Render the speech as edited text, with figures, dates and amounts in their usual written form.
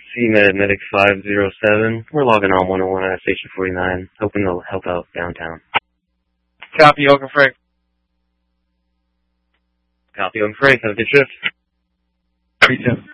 CMed Medic 507. We're logging on 101 at Station 49, hoping to help out downtown. Copy, Oakland Frank. Copy, Oakland Frank. Have a good shift. Me too.